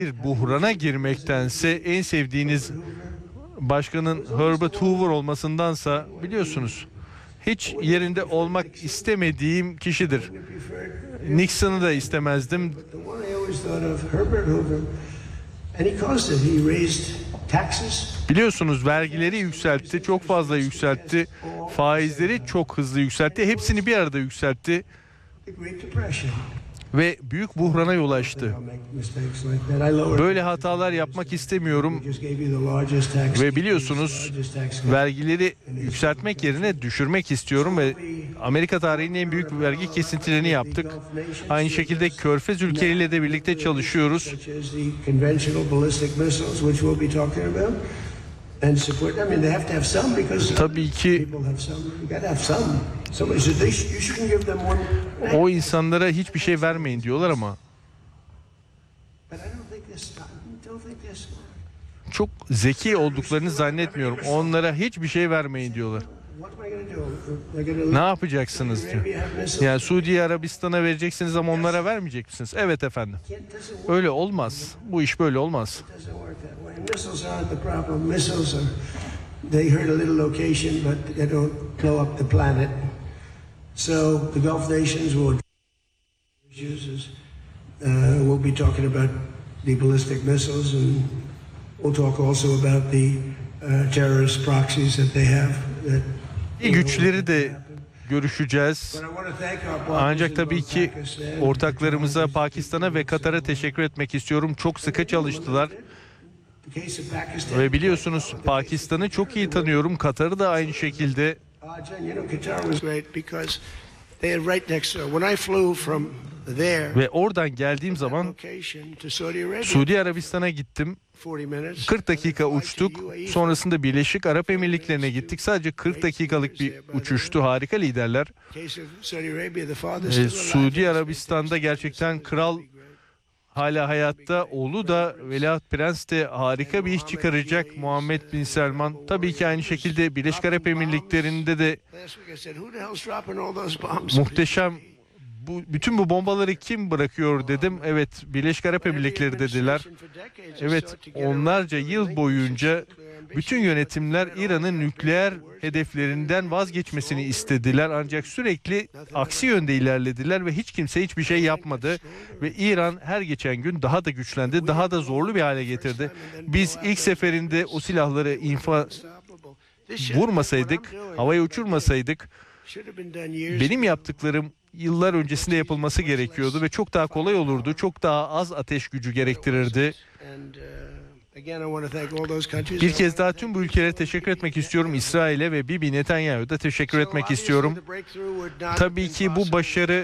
bir buhrana girmektense en sevdiğiniz başkanın Herbert Hoover olmasındansa biliyorsunuz hiç yerinde olmak istemediğim kişidir. Nixon'ı da istemezdim. Biliyorsunuz vergileri yükseltti, çok fazla yükseltti. Faizleri çok hızlı yükseltti. Hepsini bir arada yükseltti. Ve büyük buhrana yol açtı. Böyle hatalar yapmak istemiyorum. Ve biliyorsunuz vergileri yükseltmek yerine düşürmek istiyorum ve Amerika tarihinin en büyük vergi kesintilerini yaptık. Aynı şekilde Körfez ülkeleriyle de birlikte çalışıyoruz. Tabii ki o insanlara hiçbir şey vermeyin diyorlar ama çok zeki olduklarını zannetmiyorum. Onlara hiçbir şey vermeyin diyorlar. Ne yapacaksınız diyor. Yani Suudi Arabistan'a vereceksiniz ama onlara vermeyecek misiniz? Evet efendim. Öyle olmaz. Bu iş böyle olmaz. They hurt a little location, but they don't blow up the planet. So the Gulf nations will we'll be talking about the ballistic missiles, and we'll talk also about the terrorist proxies that they have. Güçleri de görüşeceğiz. Ancak tabii ki ortaklarımıza, Pakistan'a ve Katar'a teşekkür etmek istiyorum. Çok sıkı çalıştılar. Ve biliyorsunuz Pakistan'ı çok iyi tanıyorum. Katar'ı da aynı şekilde. Ve oradan geldiğim zaman Suudi Arabistan'a gittim. 40 dakika uçtuk. Sonrasında Birleşik Arap Emirlikleri'ne gittik. Sadece 40 dakikalık bir uçuştu. Harika liderler. Suudi Arabistan'da gerçekten kral hala hayatta, oğlu da Veliaht Prens de harika bir iş çıkaracak, Muhammed Bin Selman. Tabii ki aynı şekilde Birleşik Arap Emirlikleri'nde de muhteşem. Bütün bu bombaları kim bırakıyor dedim. Evet, Birleşik Arap Emirlikleri dediler. Evet, onlarca yıl boyunca bütün yönetimler İran'ın nükleer hedeflerinden vazgeçmesini istediler. Ancak sürekli aksi yönde ilerlediler ve hiç kimse hiçbir şey yapmadı. Ve İran her geçen gün daha da güçlendi, daha da zorlu bir hale getirdi. Biz ilk seferinde o silahları vurmasaydık, havaya uçurmasaydık, benim yaptıklarım yıllar öncesinde yapılması gerekiyordu ve çok daha kolay olurdu, çok daha az ateş gücü gerektirirdi. Bir kez daha tüm bu ülkelere teşekkür etmek istiyorum. İsrail'e ve Bibi Netanyahu'ya da teşekkür etmek istiyorum. Tabii ki bu başarı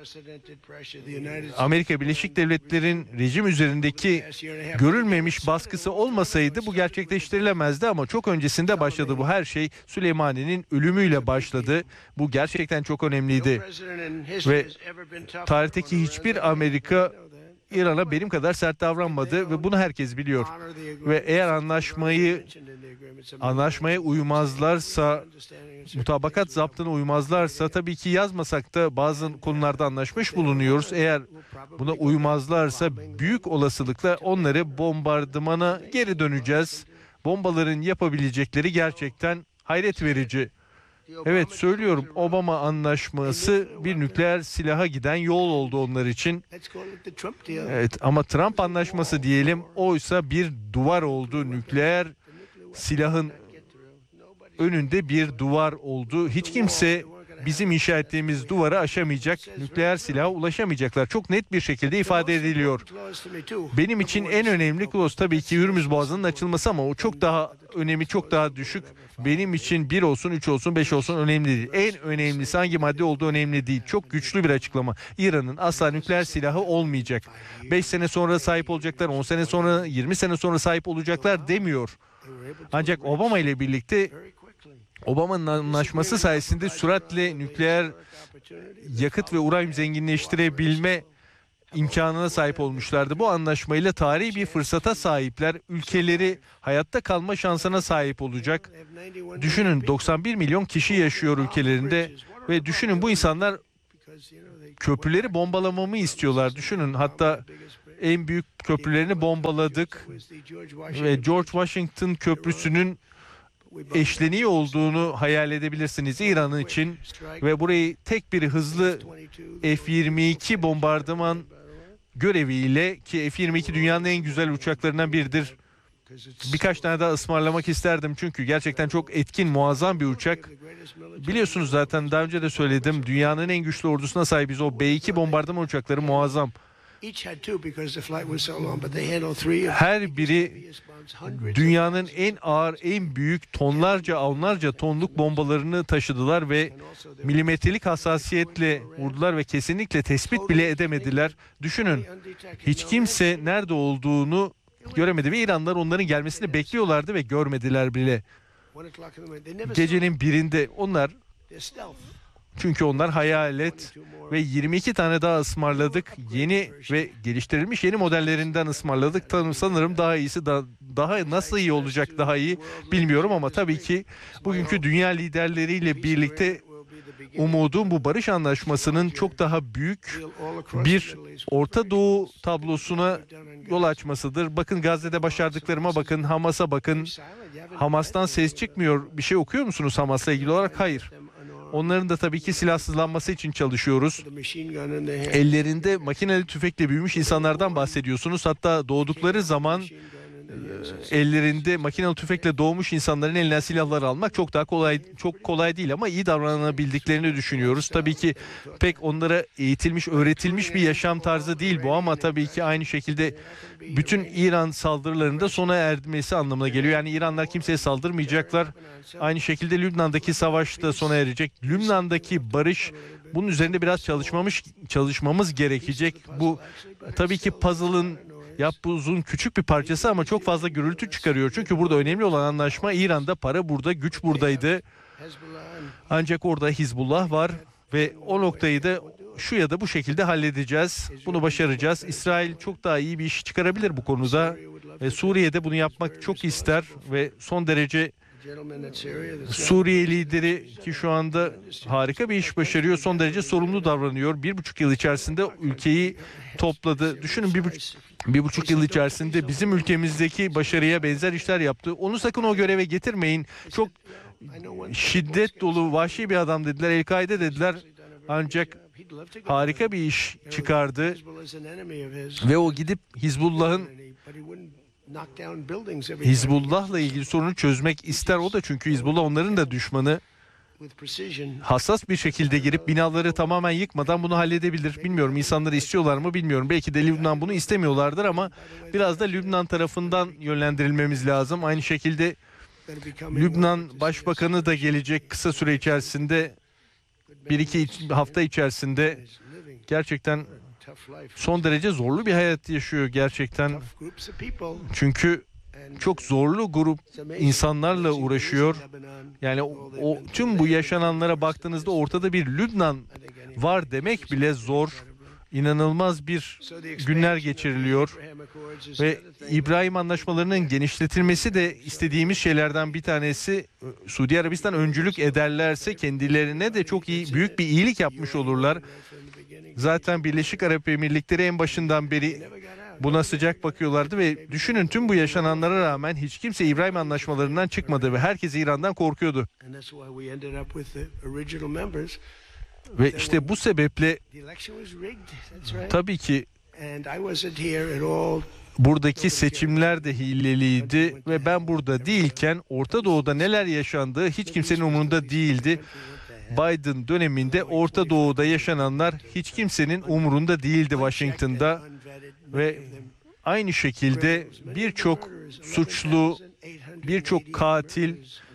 Amerika Birleşik Devletleri'nin rejim üzerindeki görülmemiş baskısı olmasaydı bu gerçekleştirilemezdi ama çok öncesinde başladı bu her şey. Süleymani'nin ölümüyle başladı. Bu gerçekten çok önemliydi. Ve tarihteki hiçbir Amerika İran'a benim kadar sert davranmadı ve bunu herkes biliyor. Ve eğer anlaşmaya uymazlarsa, mutabakat zaptına uymazlarsa, tabii ki yazmasak da bazı konularda anlaşmış bulunuyoruz. Eğer buna uymazlarsa büyük olasılıkla onları bombardımana geri döneceğiz. Bombaların yapabilecekleri gerçekten hayret verici. Evet, söylüyorum, Obama anlaşması bir nükleer silaha giden yol oldu onlar için. Evet, ama Trump anlaşması diyelim, oysa bir duvar oldu. Nükleer silahın önünde bir duvar oldu. Hiç kimse bizim inşa ettiğimiz duvarı aşamayacak, nükleer silaha ulaşamayacaklar. Çok net bir şekilde ifade ediliyor. Benim için en önemli clause tabii ki Hürmüz Boğazı'nın açılması ama o çok daha önemi çok daha düşük. Benim için 1 olsun, 3 olsun, 5 olsun önemli değil. En önemlisi hangi madde olduğu önemli değil. Çok güçlü bir açıklama. İran'ın asla nükleer silahı olmayacak. 5 sene sonra sahip olacaklar, 10 sene sonra, 20 sene sonra sahip olacaklar demiyor. Ancak Obama ile birlikte Obama'nın anlaşması sayesinde süratle nükleer yakıt ve uranyum zenginleştirebilme imkanına sahip olmuşlardı. Bu anlaşmayla tarihi bir fırsata sahipler. Ülkeleri hayatta kalma şansına sahip olacak. Düşünün, 91 milyon kişi yaşıyor ülkelerinde ve düşünün bu insanlar köprüleri bombalamamı istiyorlar. Düşünün, hatta en büyük köprülerini bombaladık ve George Washington Köprüsü'nün eşleniği olduğunu hayal edebilirsiniz İran için ve burayı tek bir hızlı F-22 bombardıman göreviyle, ki F-22 dünyanın en güzel uçaklarından biridir. Birkaç tane daha ısmarlamak isterdim çünkü gerçekten çok etkin, muazzam bir uçak. Biliyorsunuz zaten daha önce de söyledim, dünyanın en güçlü ordusuna sahibiz. O B-2 bombardıman uçakları muazzam. Her biri dünyanın en ağır, en büyük tonlarca, onlarca tonluk bombalarını taşıdılar ve milimetrelik hassasiyetle vurdular ve kesinlikle tespit bile edemediler. Düşünün, hiç kimse nerede olduğunu göremedi ve İranlılar onların gelmesini bekliyorlardı ve görmediler bile. Gecenin birinde çünkü onlar hayalet ve 22 tane daha ısmarladık. Yeni ve geliştirilmiş yeni modellerinden ısmarladık. Sanırım daha iyisi, daha nasıl iyi olacak, daha iyi bilmiyorum ama tabii ki bugünkü dünya liderleriyle birlikte umudum bu barış anlaşmasının çok daha büyük bir Orta Doğu tablosuna yol açmasıdır. Bakın Gazze'de başardıklarıma bakın, Hamas'a bakın. Hamas'tan ses çıkmıyor. Bir şey okuyor musunuz Hamas'la ilgili olarak? Hayır. Onların da tabii ki silahsızlanması için çalışıyoruz. Ellerinde makineli tüfekle büyümüş insanlardan bahsediyorsunuz. Hatta doğdukları zaman ellerinde makinalı tüfekle doğmuş insanların elinden silahları almak çok kolay değil ama iyi davranabildiklerini düşünüyoruz. Tabii ki pek onlara eğitilmiş, öğretilmiş bir yaşam tarzı değil bu ama tabii ki aynı şekilde bütün İran saldırılarında sona ermesi anlamına geliyor. Yani İranlar kimseye saldırmayacaklar. Aynı şekilde Lübnan'daki savaş da sona erecek. Lübnan'daki barış, bunun üzerinde biraz çalışmamız gerekecek. Bu tabii ki puzzle'ın yapbozun küçük bir parçası ama çok fazla gürültü çıkarıyor. Çünkü burada önemli olan anlaşma İran'da, para burada, güç buradaydı. Ancak orada Hizbullah var ve o noktayı da şu ya da bu şekilde halledeceğiz. Bunu başaracağız. İsrail çok daha iyi bir iş çıkarabilir bu konuda. Ve Suriye'de bunu yapmak çok ister ve son derece Suriye lideri, ki şu anda harika bir iş başarıyor, son derece sorumlu davranıyor. 1,5 yıl içerisinde ülkeyi topladı. Düşünün, bir buçuk yıl içerisinde bizim ülkemizdeki başarıya benzer işler yaptı. Onu sakın o göreve getirmeyin. Çok şiddet dolu, vahşi bir adam dediler, El-Kaide dediler. Ancak harika bir iş çıkardı ve o gidip Hizbullah'la ilgili sorunu çözmek ister o da, çünkü Hizbullah onların da düşmanı. Hassas bir şekilde girip binaları tamamen yıkmadan bunu halledebilir. Bilmiyorum, insanları istiyorlar mı bilmiyorum. Belki de Lübnan bunu istemiyorlardır ama biraz da Lübnan tarafından yönlendirilmemiz lazım. Aynı şekilde Lübnan Başbakanı da gelecek kısa süre içerisinde, 1-2 hafta içerisinde. Gerçekten son derece zorlu bir hayat yaşıyor gerçekten. Çünkü çok zorlu grup insanlarla uğraşıyor. Yani tüm bu yaşananlara baktığınızda ortada bir Lübnan var demek bile zor. İnanılmaz bir günler geçiriliyor ve İbrahim Anlaşmalarının genişletilmesi de istediğimiz şeylerden bir tanesi. Suudi Arabistan öncülük ederlerse kendilerine de çok büyük bir iyilik yapmış olurlar. Zaten Birleşik Arap Emirlikleri en başından beri buna sıcak bakıyorlardı ve düşünün, tüm bu yaşananlara rağmen hiç kimse İbrahim Anlaşmalarından çıkmadı ve herkes İran'dan korkuyordu. Ve işte bu sebeple tabii ki buradaki seçimler de hileliydi ve ben burada değilken Orta Doğu'da neler yaşandığı hiç kimsenin umurunda değildi. Biden döneminde Orta Doğu'da yaşananlar hiç kimsenin umurunda değildi Washington'da ve aynı şekilde birçok suçlu, birçok katil,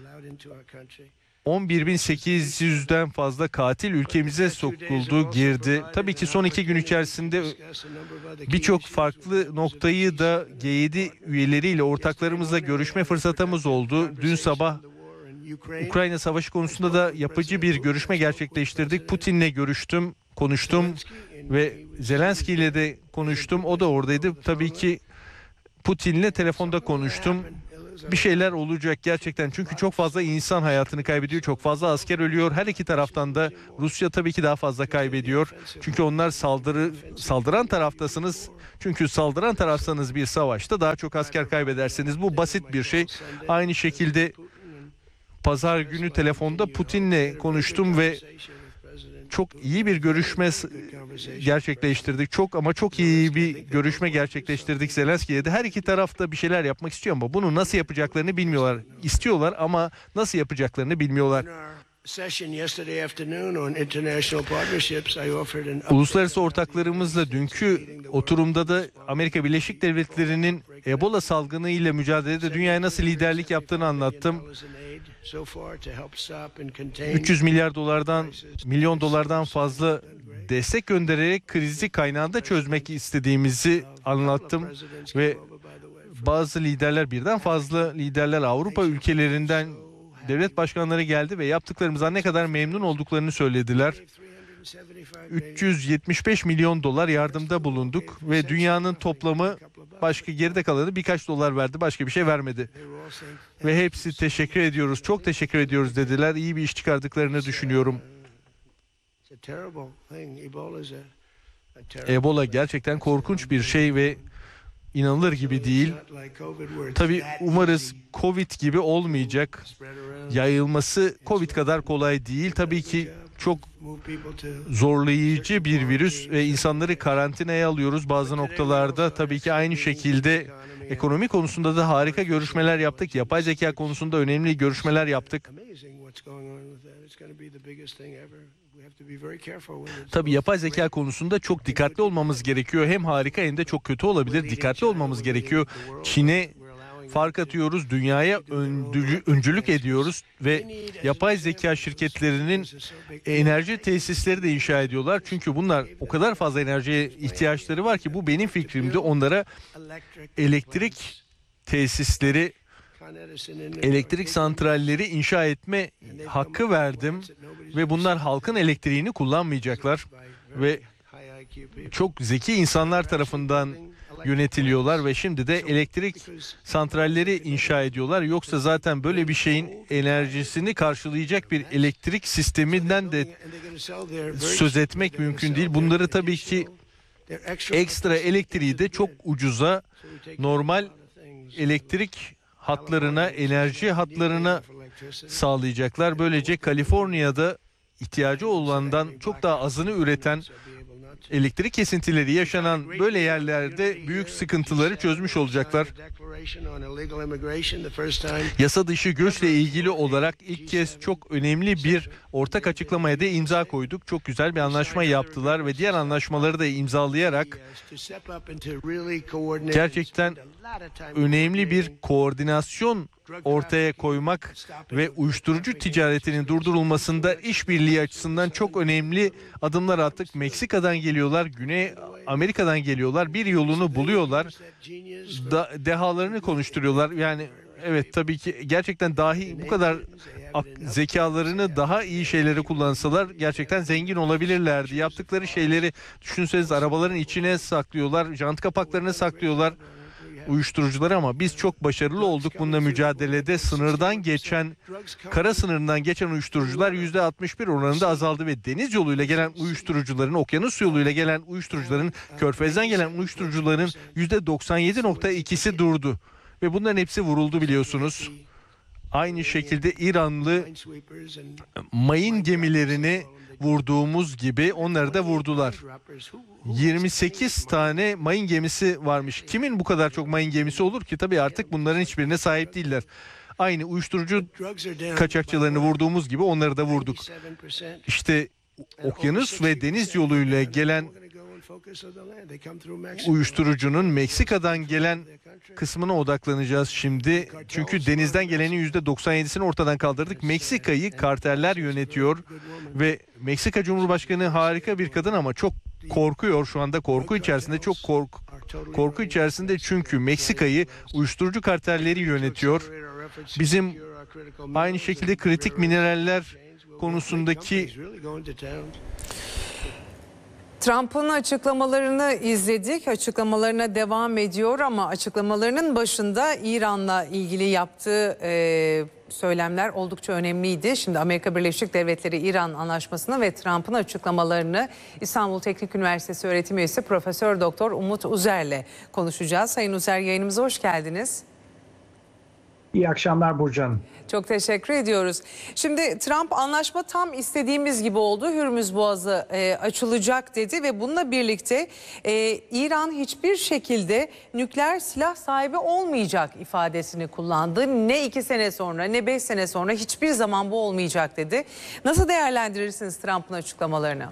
11.800'den fazla katil ülkemize sokuldu, girdi. Tabii ki son 2 gün içerisinde birçok farklı noktayı da G7 üyeleriyle, ortaklarımızla görüşme fırsatımız oldu. Dün sabah Ukrayna Savaşı konusunda da yapıcı bir görüşme gerçekleştirdik. Putin'le konuştum ve Zelenski ile de konuştum. O da oradaydı. Tabii ki Putin'le telefonda konuştum. bir şeyler olacak gerçekten. Çünkü çok fazla insan hayatını kaybediyor. Çok fazla asker ölüyor. Her iki taraftan da Rusya tabii ki daha fazla kaybediyor. Çünkü onlar saldıran taraftasınız. Çünkü saldıran tarafsanız bir savaşta daha çok asker kaybedersiniz. Bu basit bir şey. Aynı şekilde pazar günü telefonda Putin'le konuştum ve çok iyi bir görüşme gerçekleştirdik. Çok iyi bir görüşme gerçekleştirdik Zelenski'ye de. Her iki taraf da bir şeyler yapmak istiyor ama bunu nasıl yapacaklarını bilmiyorlar. İstiyorlar ama nasıl yapacaklarını bilmiyorlar. Uluslararası ortaklarımızla dünkü oturumda da Amerika Birleşik Devletleri'nin Ebola salgını ile mücadelede dünyaya nasıl liderlik yaptığını anlattım. 300 milyon dolardan fazla destek göndererek krizi kaynağında çözmek istediğimizi anlattım ve birden fazla liderler Avrupa ülkelerinden devlet başkanları geldi ve yaptıklarımızdan ne kadar memnun olduklarını söylediler. 375 milyon dolar yardımda bulunduk ve dünyanın toplamı geride kalanı birkaç dolar verdi, başka bir şey vermedi. Ve hepsi teşekkür ediyoruz, çok teşekkür ediyoruz dediler. İyi bir iş çıkardıklarını düşünüyorum. Ebola gerçekten korkunç bir şey ve inanılır gibi değil. Tabii umarız Covid gibi olmayacak. Yayılması Covid kadar kolay değil. Tabii ki çok zorlayıcı bir virüs ve insanları karantinaya alıyoruz bazı noktalarda. Tabii ki aynı şekilde ekonomi konusunda da harika görüşmeler yaptık. Yapay zeka konusunda önemli görüşmeler yaptık. Tabii yapay zeka konusunda çok dikkatli olmamız gerekiyor. Hem harika hem de çok kötü olabilir. Dikkatli olmamız gerekiyor. Çin'e fark atıyoruz, dünyaya öncülük ediyoruz ve yapay zeka şirketlerinin enerji tesisleri de inşa ediyorlar. Çünkü bunlar o kadar fazla enerjiye ihtiyaçları var ki bu benim fikrimde onlara elektrik tesisleri, elektrik santralleri inşa etme hakkı verdim ve bunlar halkın elektriğini kullanmayacaklar ve çok zeki insanlar tarafından yönetiliyorlar ve şimdi de elektrik santralleri inşa ediyorlar. Yoksa zaten böyle bir şeyin enerjisini karşılayacak bir elektrik sisteminden de söz etmek mümkün değil. Bunları tabii ki ekstra elektriği de çok ucuza normal elektrik hatlarına, enerji hatlarına sağlayacaklar. Böylece Kaliforniya'da ihtiyacı olandan çok daha azını üreten, elektrik kesintileri yaşanan böyle yerlerde büyük sıkıntıları çözmüş olacaklar. Yasa dışı göçle ilgili olarak ilk kez çok önemli bir ortak açıklamaya da imza koyduk. Çok güzel bir anlaşma yaptılar ve diğer anlaşmaları da imzalayarak gerçekten önemli bir koordinasyon ortaya koymak ve uyuşturucu ticaretinin durdurulmasında işbirliği açısından çok önemli adımlar attık. Meksika'dan geliyorlar, Güney Amerika'dan geliyorlar, bir yolunu buluyorlar, dehalarını konuşturuyorlar. Yani evet, tabii ki gerçekten bu kadar zekalarını daha iyi şeyleri kullansalar gerçekten zengin olabilirlerdi. Yaptıkları şeyleri düşünseniz, arabaların içine saklıyorlar, jant kapaklarını saklıyorlar uyuşturucuları ama biz çok başarılı olduk bununla mücadelede. Kara sınırından geçen uyuşturucular %61 oranında azaldı ve deniz yoluyla gelen uyuşturucuların, okyanus yoluyla gelen uyuşturucuların, körfezden gelen uyuşturucuların %97.2'si durdu. Ve bunların hepsi vuruldu biliyorsunuz. Aynı şekilde İranlı mayın gemilerini vurduğumuz gibi onları da vurdular. 28 tane mayın gemisi varmış. Kimin bu kadar çok mayın gemisi olur ki? Tabii artık bunların hiçbirine sahip değiller. Aynı uyuşturucu kaçakçılarını vurduğumuz gibi onları da vurduk. İşte okyanus ve deniz yoluyla gelen uyuşturucunun Meksika'dan gelen kısmına odaklanacağız şimdi. Çünkü denizden gelenin %97'sini ortadan kaldırdık. Meksika'yı karteller yönetiyor ve Meksika Cumhurbaşkanı harika bir kadın ama çok korkuyor şu anda, korku içerisinde, korku içerisinde çünkü Meksika'yı uyuşturucu kartelleri yönetiyor. Bizim aynı şekilde kritik mineraller konusundaki Trump'ın açıklamalarını izledik. Açıklamalarına devam ediyor ama açıklamalarının başında İran'la ilgili yaptığı söylemler oldukça önemliydi. Şimdi Amerika Birleşik Devletleri İran Anlaşması'nı ve Trump'ın açıklamalarını İstanbul Teknik Üniversitesi öğretim üyesi Profesör Doktor Umut Uzer'le konuşacağız. Sayın Uzer, yayınımıza hoş geldiniz. İyi akşamlar Burcu Hanım. Çok teşekkür ediyoruz. Şimdi Trump anlaşma tam istediğimiz gibi oldu. Hürmüz Boğazı açılacak dedi ve bununla birlikte İran hiçbir şekilde nükleer silah sahibi olmayacak ifadesini kullandı. Ne 2 sene sonra ne 5 sene sonra hiçbir zaman bu olmayacak dedi. Nasıl değerlendirirsiniz Trump'ın açıklamalarını?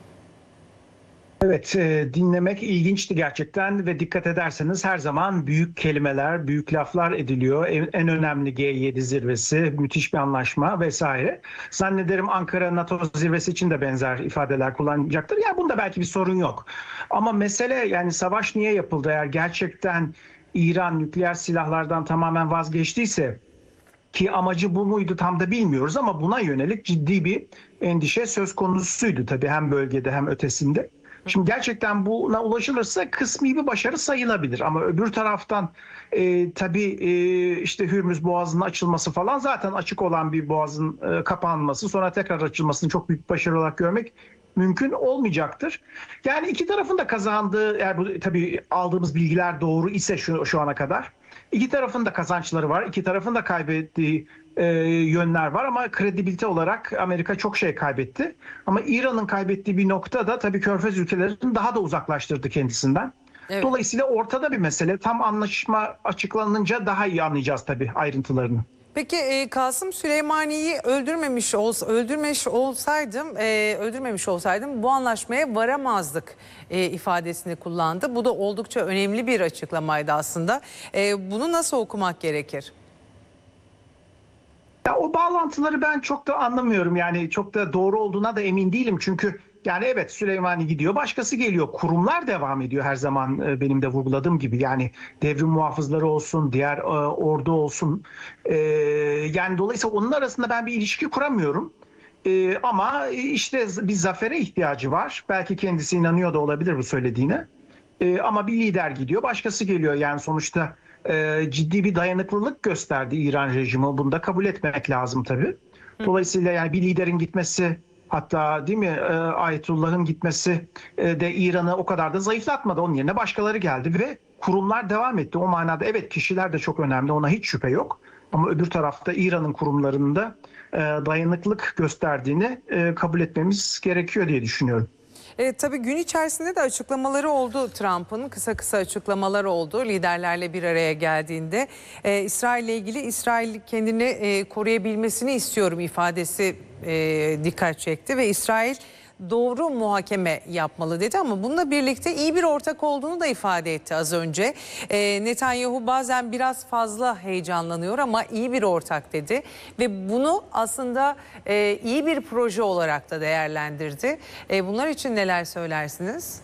Evet, dinlemek ilginçti gerçekten ve dikkat ederseniz her zaman büyük kelimeler, büyük laflar ediliyor. En önemli G7 zirvesi, müthiş bir anlaşma vesaire. Zannederim Ankara NATO zirvesi için de benzer ifadeler kullanacaktır. Yani bunda belki bir sorun yok. Ama mesele yani savaş niye yapıldı? Eğer gerçekten İran nükleer silahlardan tamamen vazgeçtiyse, ki amacı bu muydu tam da bilmiyoruz ama buna yönelik ciddi bir endişe söz konusuydu tabii hem bölgede hem ötesinde. Şimdi gerçekten buna ulaşılırsa kısmi bir başarı sayılabilir ama öbür taraftan tabii işte Hürmüz Boğazı'nın açılması falan zaten açık olan bir boğazın kapanması sonra tekrar açılmasını çok büyük bir başarı olarak görmek mümkün olmayacaktır. Yani iki tarafın da kazandığı, eğer bu tabii aldığımız bilgiler doğru ise şu ana kadar, iki tarafın da kazançları var, iki tarafın da kaybettiği yönler var ama kredibilite olarak Amerika çok şey kaybetti. Ama İran'ın kaybettiği bir nokta da tabii Körfez ülkelerini daha da uzaklaştırdı kendisinden. Evet. Dolayısıyla ortada bir mesele. Tam anlaşma açıklanınca daha iyi anlayacağız tabii ayrıntılarını. Peki Kasım Süleymani'yi öldürmemiş olsaydım bu anlaşmaya varamazdık ifadesini kullandı. Bu da oldukça önemli bir açıklamaydı aslında. Bunu nasıl okumak gerekir? Ya o bağlantıları ben çok da anlamıyorum. Yani çok da doğru olduğuna da emin değilim. Çünkü yani evet Süleymani gidiyor, başkası geliyor. Kurumlar devam ediyor her zaman benim de vurguladığım gibi. Yani devrim muhafızları olsun, diğer ordu olsun. Yani dolayısıyla onun arasında ben bir ilişki kuramıyorum. Ama işte bir zafere ihtiyacı var. Belki kendisi inanıyor da olabilir bu söylediğine. Ama bir lider gidiyor, başkası geliyor. Yani sonuçta ciddi bir dayanıklılık gösterdi İran rejimi. Bunu da kabul etmek lazım tabii. Dolayısıyla yani bir liderin gitmesi, hatta değil mi Ayetüllah'ın gitmesi de İran'ı o kadar da zayıflatmadı. Onun yerine başkaları geldi ve kurumlar devam etti. O manada evet kişiler de çok önemli, ona hiç şüphe yok. Ama öbür tarafta İran'ın kurumlarında dayanıklılık gösterdiğini kabul etmemiz gerekiyor diye düşünüyorum. Tabii gün içerisinde de açıklamaları oldu Trump'ın. Kısa açıklamalar oldu liderlerle bir araya geldiğinde. İsrail ile ilgili İsrail kendini koruyabilmesini istiyorum ifadesi dikkat çekti ve İsrail doğru muhakeme yapmalı dedi ama bununla birlikte iyi bir ortak olduğunu da ifade etti az önce. Netanyahu bazen biraz fazla heyecanlanıyor ama iyi bir ortak dedi ve bunu aslında iyi bir proje olarak da değerlendirdi. Bunlar için neler söylersiniz?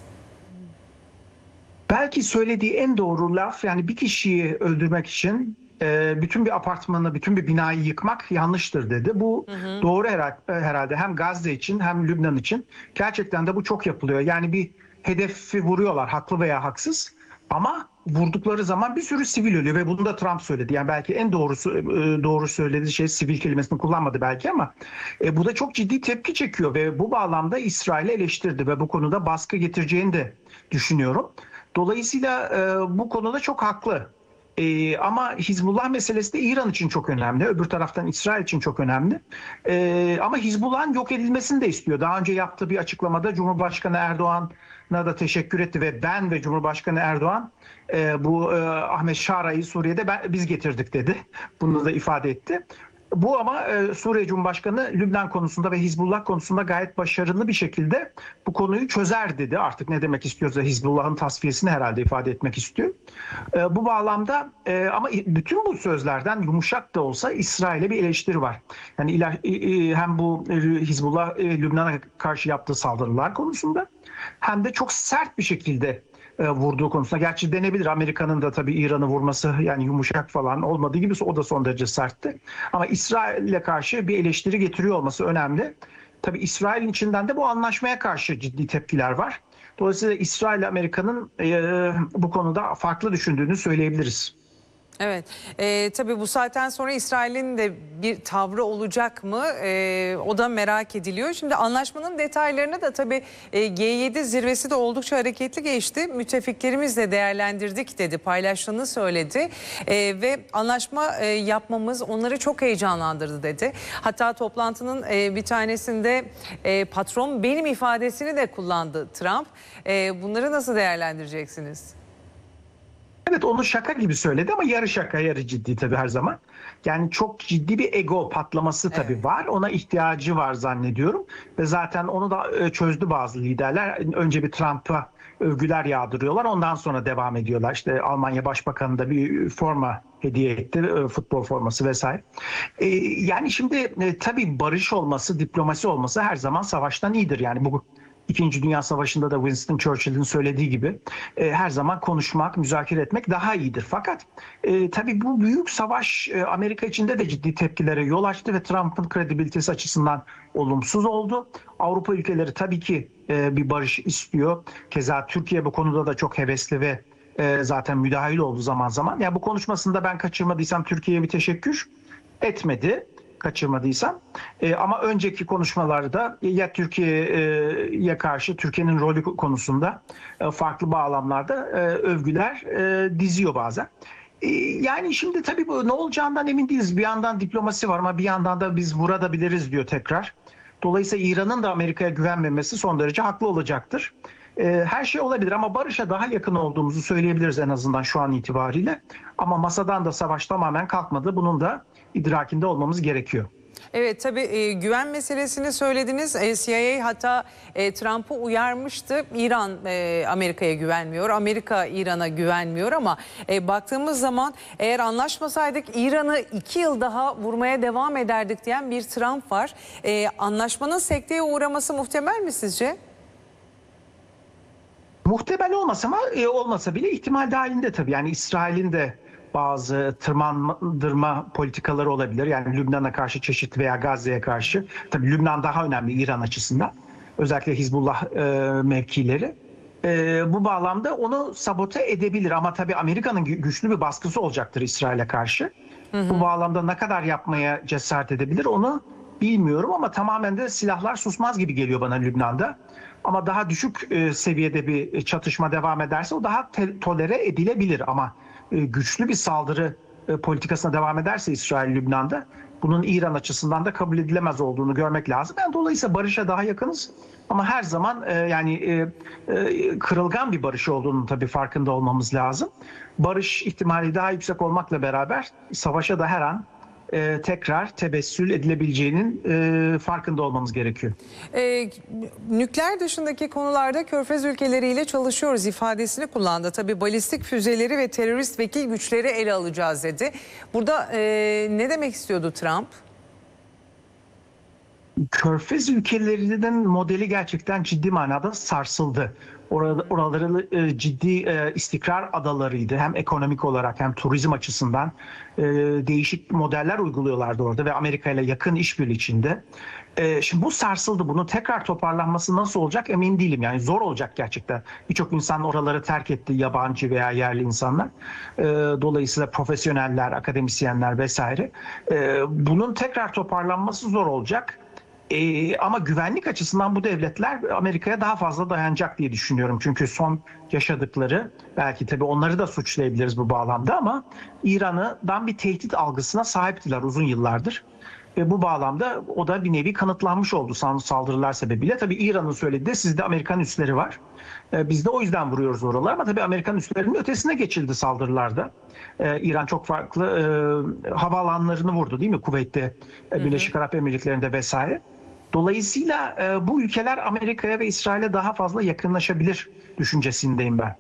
Belki söylediği en doğru laf, yani bir kişiyi öldürmek için bütün bir apartmanı, bütün bir binayı yıkmak yanlıştır dedi. Bu doğru herhalde hem Gazze için hem Lübnan için. Gerçekten de bu çok yapılıyor. Yani bir hedefi vuruyorlar haklı veya haksız ama vurdukları zaman bir sürü sivil ölüyor ve bunu da Trump söyledi. Yani belki en doğru söylediği şey sivil kelimesini kullanmadı belki ama bu da çok ciddi tepki çekiyor ve bu bağlamda İsrail'i eleştirdi ve bu konuda baskı getireceğini de düşünüyorum. Dolayısıyla bu konuda çok haklı. Ama Hizbullah meselesi de İran için çok önemli. Öbür taraftan İsrail için çok önemli. Ama Hizbullah'ın yok edilmesini de istiyor. Daha önce yaptığı bir açıklamada Cumhurbaşkanı Erdoğan'a da teşekkür etti ve ben ve Cumhurbaşkanı Erdoğan bu Ahmet Şara'yı Suriye'de biz getirdik dedi. Bunu da ifade etti. Bu ama Suriye Cumhurbaşkanı Lübnan konusunda ve Hizbullah konusunda gayet başarılı bir şekilde bu konuyu çözer dedi. Artık ne demek istiyorsa Hizbullah'ın tasfiyesini herhalde ifade etmek istiyor. Bu bağlamda ama bütün bu sözlerden yumuşak da olsa İsrail'e bir eleştiri var. Yani hem bu Hizbullah Lübnan'a karşı yaptığı saldırılar konusunda hem de çok sert bir şekilde vurduğu konusunda. Gerçi denebilir, Amerika'nın da tabii İran'ı vurması yani yumuşak falan olmadığı gibi o da son derece sertti. Ama İsrail'e karşı bir eleştiri getiriyor olması önemli. Tabii İsrail'in içinden de bu anlaşmaya karşı ciddi tepkiler var. Dolayısıyla İsrail ile Amerika'nın bu konuda farklı düşündüğünü söyleyebiliriz. Evet, tabii bu saatten sonra İsrail'in de bir tavrı olacak mı? O da merak ediliyor. Şimdi anlaşmanın detaylarını da tabii G7 zirvesi de oldukça hareketli geçti. Müttefiklerimizle değerlendirdik dedi, paylaştığını söyledi. Ve anlaşma yapmamız onları çok heyecanlandırdı dedi. Hatta toplantının bir tanesinde patron benim ifadesini de kullandı Trump. Bunları nasıl değerlendireceksiniz? Evet, onu şaka gibi söyledi ama yarı şaka yarı ciddi tabii her zaman. Yani çok ciddi bir ego patlaması tabii var. Ona ihtiyacı var zannediyorum. Ve zaten onu da çözdü bazı liderler. Önce bir Trump'a övgüler yağdırıyorlar. Ondan sonra devam ediyorlar. İşte Almanya Başbakanı da bir forma hediye etti. Futbol forması vesaire. Yani şimdi tabii barış olması, diplomasi olması her zaman savaştan iyidir. Yani bu İkinci Dünya Savaşı'nda da Winston Churchill'in söylediği gibi her zaman konuşmak, müzakere etmek daha iyidir. Fakat tabii bu büyük savaş Amerika içinde de ciddi tepkilere yol açtı ve Trump'ın kredibilitesi açısından olumsuz oldu. Avrupa ülkeleri tabii ki bir barış istiyor. Keza Türkiye bu konuda da çok hevesli ve zaten müdahil oldu zaman zaman. Ya bu konuşmasında ben kaçırmadıysam Türkiye'ye bir teşekkür etmedi. Kaçırmadıysam. Ama önceki konuşmalarda ya Türkiye'ye karşı Türkiye'nin rolü konusunda farklı bağlamlarda övgüler diziyor bazen. Yani şimdi tabii bu ne olacağından emin değiliz. Bir yandan diplomasi var ama bir yandan da biz vurabiliriz diyor tekrar. Dolayısıyla İran'ın da Amerika'ya güvenmemesi son derece haklı olacaktır. Her şey olabilir ama barışa daha yakın olduğumuzu söyleyebiliriz en azından şu an itibariyle. Ama masadan da savaş tamamen kalkmadı. Bunun da idrakinde olmamız gerekiyor. Evet, tabii güven meselesini söylediniz. CIA hatta Trump'ı uyarmıştı. İran Amerika'ya güvenmiyor, Amerika İran'a güvenmiyor ama baktığımız zaman eğer anlaşmasaydık İran'ı 2 yıl daha vurmaya devam ederdik diyen bir Trump var. Anlaşmanın sekteye uğraması muhtemel mi sizce? Muhtemel olmasa bile ihtimal dahilinde tabii. Yani İsrail'in de bazı tırmandırma politikaları olabilir. Yani Lübnan'a karşı çeşitli veya Gazze'ye karşı. Tabii Lübnan daha önemli İran açısından. Özellikle Hizbullah mevkileri. Bu bağlamda onu sabote edebilir. Ama tabii Amerika'nın güçlü bir baskısı olacaktır İsrail'e karşı. Bu bağlamda ne kadar yapmaya cesaret edebilir onu bilmiyorum. Ama tamamen de silahlar susmaz gibi geliyor bana Lübnan'da. Ama daha düşük seviyede bir çatışma devam ederse o daha tolere edilebilir. Ama güçlü bir saldırı politikasına devam ederse İsrail Lübnan'da bunun İran açısından da kabul edilemez olduğunu görmek lazım. Yani dolayısıyla barışa daha yakınız ama her zaman kırılgan bir barış olduğunun tabii farkında olmamız lazım. Barış ihtimali daha yüksek olmakla beraber savaşa da her an tekrar tebessül edilebileceğinin farkında olmamız gerekiyor. Nükleer dışındaki konularda Körfez ülkeleriyle çalışıyoruz ifadesini kullandı. Tabii balistik füzeleri ve terörist vekil güçleri ele alacağız dedi. Burada ne demek istiyordu Trump? Körfez ülkelerinin modeli gerçekten ciddi manada sarsıldı. Oraları ciddi istikrar adalarıydı. Hem ekonomik olarak hem turizm açısından değişik modeller uyguluyorlardı orada ve Amerika ile yakın işbirliği içinde. Şimdi bu sarsıldı. Bunun tekrar toparlanması nasıl olacak emin değilim. Yani zor olacak gerçekten. Birçok insan oraları terk etti, yabancı veya yerli insanlar. Dolayısıyla profesyoneller, akademisyenler vesaire. Bunun tekrar toparlanması zor olacak. Ama güvenlik açısından bu devletler Amerika'ya daha fazla dayanacak diye düşünüyorum. Çünkü son yaşadıkları, belki tabii onları da suçlayabiliriz bu bağlamda ama İran'dan bir tehdit algısına sahiptiler uzun yıllardır. Ve bu bağlamda o da bir nevi kanıtlanmış oldu saldırılar sebebiyle. Tabii İran'ın söylediği de sizde Amerikan üsleri var. Biz de o yüzden vuruyoruz oralar ama tabii Amerikan üslerinin ötesine geçildi saldırılarda. İran çok farklı havaalanlarını vurdu değil mi? Kuveyt'te, Birleşik Arap Emirlikleri'nde vesaire. Dolayısıyla bu ülkeler Amerika'ya ve İsrail'e daha fazla yakınlaşabilir düşüncesindeyim ben.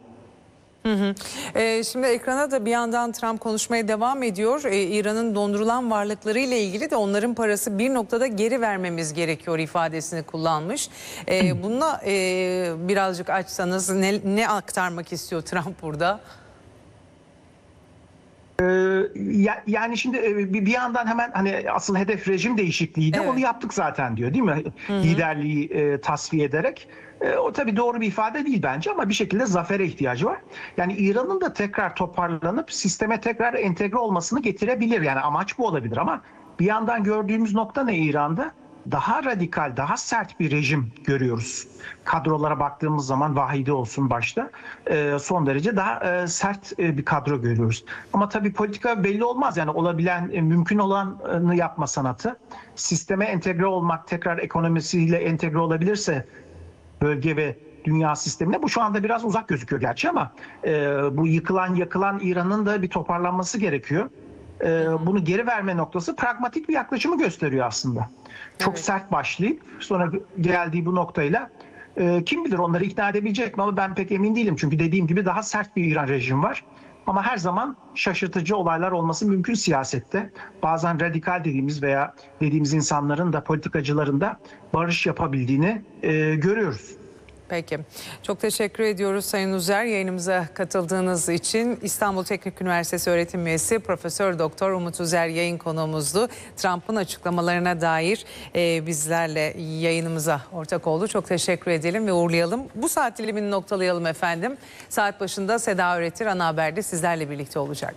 Şimdi ekrana da bir yandan Trump konuşmaya devam ediyor. İran'ın dondurulan varlıkları ile ilgili de onların parası bir noktada geri vermemiz gerekiyor ifadesini kullanmış. Bununla birazcık açsanız ne aktarmak istiyor Trump burada? Yani şimdi bir yandan hemen hani asıl hedef rejim değişikliğiydi. Evet. Onu yaptık zaten diyor değil mi? Liderliği tasfiye ederek. O tabii doğru bir ifade değil bence ama bir şekilde zafere ihtiyacı var. Yani İran'ın da tekrar toparlanıp sisteme tekrar entegre olmasını getirebilir. Yani amaç bu olabilir ama bir yandan gördüğümüz nokta ne İran'da? Daha radikal, daha sert bir rejim görüyoruz. Kadrolara baktığımız zaman Vahidi olsun başta son derece daha sert bir kadro görüyoruz. Ama tabii politika belli olmaz. Yani olabilen, mümkün olanı yapma sanatı. Sisteme entegre olmak, tekrar ekonomisiyle entegre olabilirse bölge ve dünya sistemine. Bu şu anda biraz uzak gözüküyor gerçi ama bu yakılan İran'ın da bir toparlanması gerekiyor. Bunu geri verme noktası pragmatik bir yaklaşımı gösteriyor aslında. Çok Evet. sert başlayıp sonra geldiği bu noktayla kim bilir onları ikna edebilecek mi ama ben pek emin değilim. Çünkü dediğim gibi daha sert bir İran rejimi var. Ama her zaman şaşırtıcı olaylar olması mümkün siyasette. Bazen radikal dediğimiz insanların da politikacıların da barış yapabildiğini görüyoruz. Peki. Çok teşekkür ediyoruz Sayın Uzer yayınımıza katıldığınız için. İstanbul Teknik Üniversitesi öğretim üyesi Profesör Doktor Umut Uzer yayın konuğumuzdu. Trump'ın açıklamalarına dair bizlerle yayınımıza ortak oldu. Çok teşekkür edelim ve uğurlayalım. Bu saat dilimini noktalayalım efendim. Saat başında Seda Öğretir ana haberde sizlerle birlikte olacak.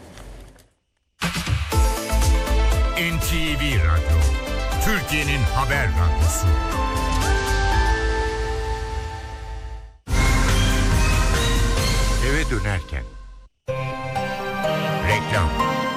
NTV Radyo, Türkiye'nin haber radyosu. Eve dönerken reklam.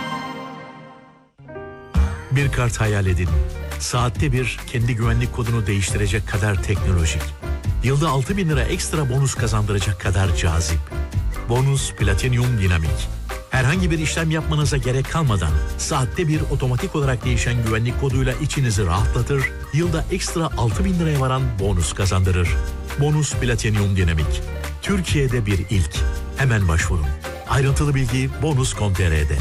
Bir kart hayal edin. Saatte bir kendi güvenlik kodunu değiştirecek kadar teknolojik. Yılda 6.000 lira ekstra bonus kazandıracak kadar cazip. Bonus Platinum Dinamik. Herhangi bir işlem yapmanıza gerek kalmadan saatte bir otomatik olarak değişen güvenlik koduyla içinizi rahatlatır, yılda ekstra 6.000 liraya varan bonus kazandırır. Bonus Platinum Dinamik. Türkiye'de bir ilk. Hemen başvurun. Ayrıntılı bilgi bonus.com.tr'de.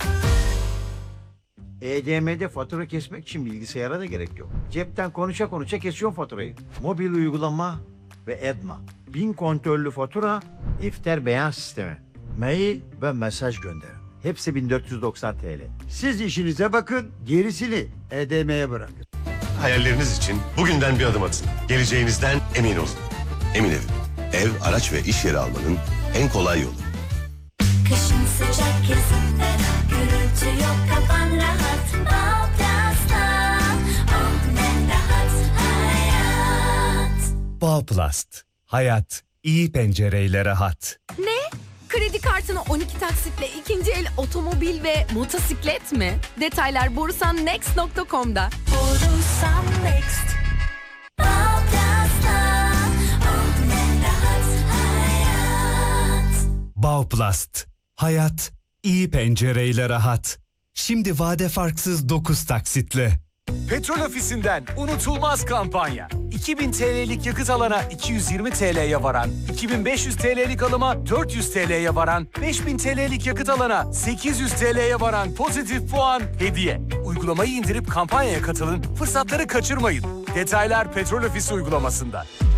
EDM'de fatura kesmek için bilgisayara da gerek yok. Cepten konuşa konuşa kesiyor faturayı. Mobil uygulama ve EDMA. 1000 kontrollü fatura, iftar beyan sistemi. Mail ve mesaj gönder. Hepsi 1490 TL. Siz işinize bakın, gerisini EDM'ye bırakın. Hayalleriniz için bugünden bir adım atın. Geleceğinizden emin olun. Emin Ev. Ev, araç ve iş yeri almanın en kolay yolu. Kışın sıcak yazın ferah, gürültü yok, kafan rahat. Bağplast'tan oh ne rahat hayat. Bağplast. Hayat iyi pencereyle rahat. Kredi kartını 12 taksitle ikinci el otomobil ve motosiklet mi? Detaylar borusannext.com'da. Borusan Next. Bağplast'tan oh ne rahat hayat. Bağplast. Hayat iyi pencereyle rahat. Şimdi vade farksız 9 taksitle. Petrol Ofisi'nden unutulmaz kampanya. 2000 TL'lik yakıt alana 220 TL'ye varan, 2500 TL'lik alıma 400 TL'ye varan, 5000 TL'lik yakıt alana 800 TL'ye varan pozitif puan hediye. Uygulamayı indirip kampanyaya katılın, fırsatları kaçırmayın. Detaylar Petrol Ofisi uygulamasında.